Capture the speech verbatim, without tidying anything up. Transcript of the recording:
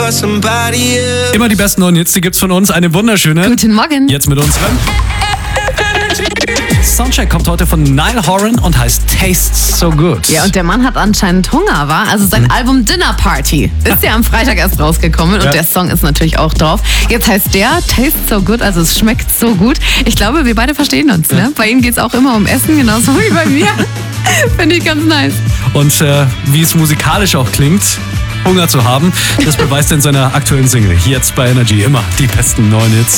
Immer die besten neuen Hits, die gibt's von uns. Eine wunderschöne. Guten Morgen. Jetzt mit unserem Soundcheck kommt heute von Niall Horan und heißt Tastes So Good. Ja, und der Mann hat anscheinend Hunger, war? Also sein mhm. Album Dinner Party ist ja am Freitag erst rausgekommen und ja. der Song ist natürlich auch drauf. Jetzt heißt der Tastes So Good, also es schmeckt so gut. Ich glaube, wir beide verstehen uns, ne? Bei ihm geht's auch immer um Essen, genauso wie bei mir. Finde ich ganz nice. Und äh, wie es musikalisch auch klingt, Hunger zu haben, das beweist er in seiner aktuellen Single. Jetzt bei Energy immer die besten neuen Hits.